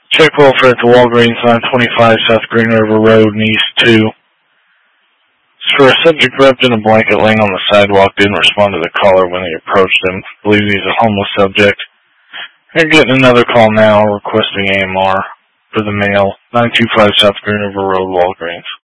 Check welfare at the Walgreens, 925 South Green River Road, East 2. It's for a subject wrapped in a blanket laying on the sidewalk. Didn't respond to the caller when he approached him. Believes he's a homeless subject. You're getting another call now requesting AMR for the mail, 925 South Green River Road, Walgreens.